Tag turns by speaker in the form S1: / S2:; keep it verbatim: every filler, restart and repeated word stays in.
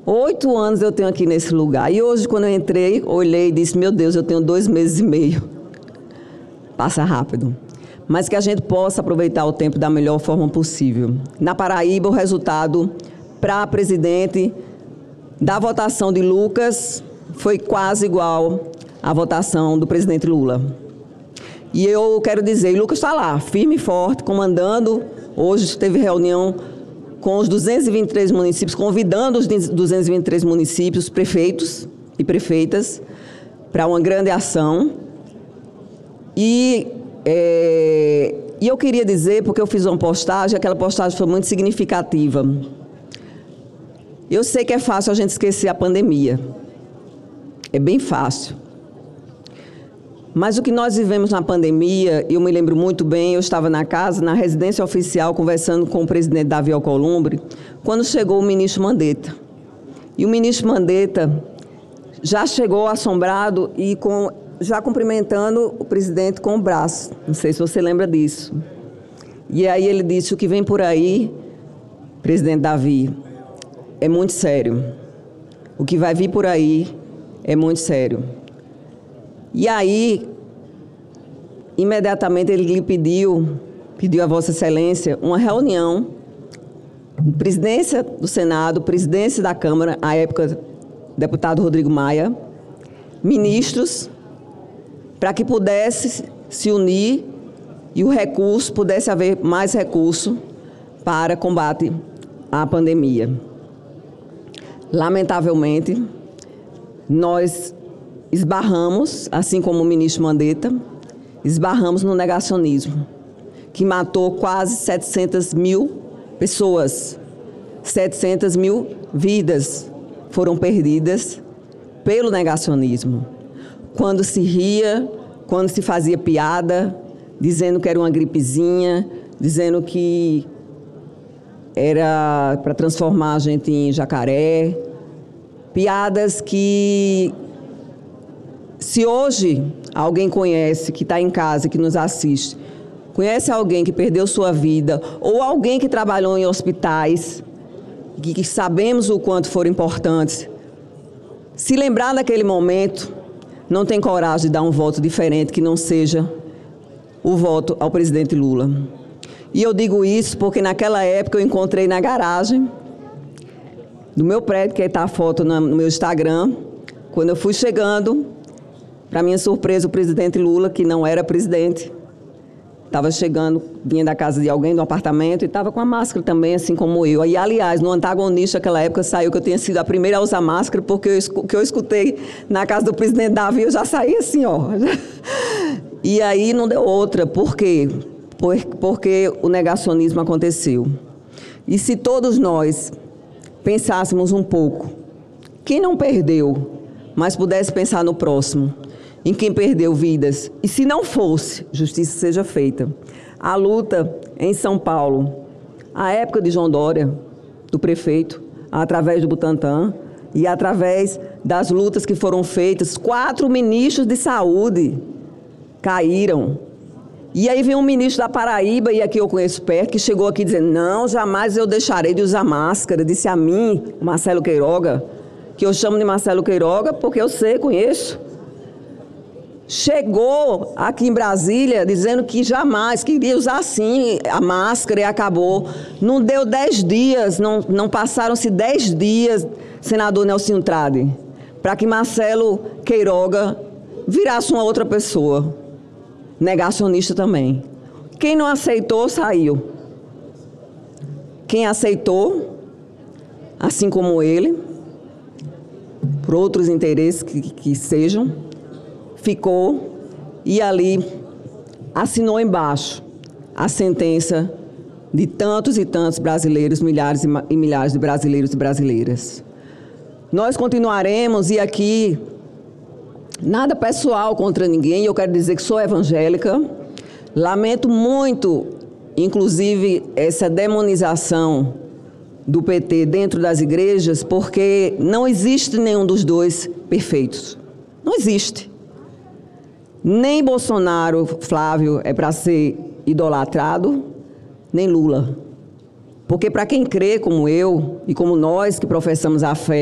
S1: Oito anos eu tenho aqui nesse lugar. E hoje, quando eu entrei, olhei e disse, meu Deus, eu tenho dois meses e meio. Passa rápido. Mas que a gente possa aproveitar o tempo da melhor forma possível. Na Paraíba, o resultado para presidente da votação de Lucas foi quase igual à votação do presidente Lula. E eu quero dizer, Lucas está lá, firme e forte, comandando. Hoje teve reunião com os duzentos e vinte e três municípios, convidando os duzentos e vinte e três municípios, prefeitos e prefeitas, para uma grande ação. E, é, e eu queria dizer, porque eu fiz uma postagem, aquela postagem foi muito significativa. Eu sei que é fácil a gente esquecer a pandemia. É bem fácil. Mas o que nós vivemos na pandemia, eu me lembro muito bem, eu estava na casa, na residência oficial, conversando com o presidente Davi Alcolumbre, quando chegou o ministro Mandetta. E o ministro Mandetta já chegou assombrado e com, já cumprimentando o presidente com o braço. Não sei se você lembra disso. E aí ele disse, o que vem por aí, presidente Davi, é muito sério. O que vai vir por aí é muito sério. E aí, imediatamente ele lhe pediu, pediu a Vossa Excelência, uma reunião, presidência do Senado, presidência da Câmara, à época, deputado Rodrigo Maia, ministros, para que pudesse se unir e o recurso, pudesse haver mais recurso para combate à pandemia. Lamentavelmente, nós esbarramos, assim como o ministro Mandetta, esbarramos no negacionismo, que matou quase setecentas mil pessoas. setecentas mil vidas foram perdidas pelo negacionismo. Quando se ria, quando se fazia piada, dizendo que era uma gripezinha, dizendo que era para transformar a gente em jacaré, piadas que, se hoje alguém conhece, que está em casa, que nos assiste, conhece alguém que perdeu sua vida, ou alguém que trabalhou em hospitais, que, que sabemos o quanto foram importantes, se lembrar daquele momento, não tem coragem de dar um voto diferente que não seja o voto ao presidente Lula. E eu digo isso porque naquela época eu encontrei na garagem do meu prédio, que está a foto no meu Instagram, quando eu fui chegando, para minha surpresa, o presidente Lula, que não era presidente, estava chegando, vinha da casa de alguém, do apartamento, e estava com a máscara também, assim como eu. E, aliás, no antagonista, naquela época, saiu que eu tinha sido a primeira a usar máscara, porque o que eu escutei na casa do presidente Davi, eu já saí assim, ó. E aí não deu outra. Por quê? Porque o negacionismo aconteceu. E se todos nós pensássemos um pouco, quem não perdeu, mas pudesse pensar no próximo, em quem perdeu vidas, e se não fosse, justiça seja feita. A luta em São Paulo, a época de João Dória, do prefeito, através do Butantan, e através das lutas que foram feitas, quatro ministros de saúde caíram. E aí vem um ministro da Paraíba, e aqui eu conheço perto, que chegou aqui dizendo, não, jamais eu deixarei de usar máscara, disse a mim, Marcelo Queiroga, que eu chamo de Marcelo Queiroga porque eu sei, conheço. Chegou aqui em Brasília dizendo que jamais queria usar assim a máscara e acabou. Não deu dez dias, não, não passaram-se dez dias, senador Nelson Trade, para que Marcelo Queiroga virasse uma outra pessoa. Negacionista também. Quem não aceitou, saiu. Quem aceitou, assim como ele, por outros interesses que, que sejam, ficou e ali assinou embaixo a sentença de tantos e tantos brasileiros, milhares e milhares de brasileiros e brasileiras. Nós continuaremos, e aqui, nada pessoal contra ninguém, eu quero dizer que sou evangélica, lamento muito, inclusive, essa demonização do P T dentro das igrejas, porque não existe nenhum dos dois perfeitos. Não existe. Nem Bolsonaro, Flávio, é para ser idolatrado, nem Lula. Porque para quem crê como eu e como nós que professamos a fé